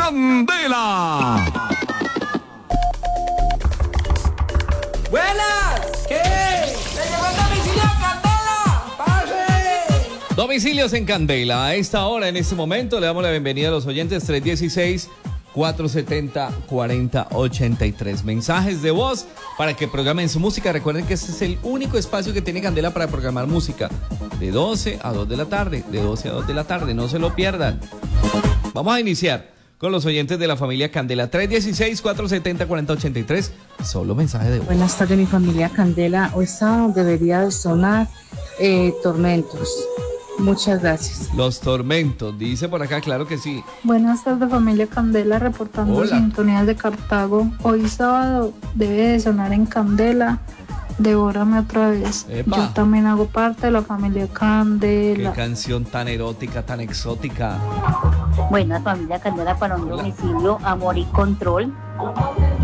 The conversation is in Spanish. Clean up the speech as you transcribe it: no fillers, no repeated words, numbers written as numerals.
Candela. Buenas, ¿qué? ¿Le llegó el domicilio a Candela? ¡Pase! Domicilios en Candela. A esta hora, en este momento, le damos la bienvenida a los oyentes 316-470-4083. Mensajes de voz para que programen su música. Recuerden que este es el único espacio que tiene Candela para programar música. De 12 a 2 de la tarde. De 12 a 2 de la tarde. No se lo pierdan. Vamos a iniciar con los oyentes de la familia Candela. 316-470-4083. Solo mensaje de voz. Buenas tardes, mi familia Candela. Hoy sábado debería de sonar Tormentos. Muchas gracias. Los Tormentos, dice por acá, claro que sí. Buenas tardes, familia Candela, reportando Hola. sintonías de Cartago. Hoy sábado debe de sonar en Candela, Devórame otra vez. Epa. Yo también hago parte de la familia Qué Candela. canción tan erótica, tan exótica. Buenas, familia Candela, para un domicilio Amor y Control.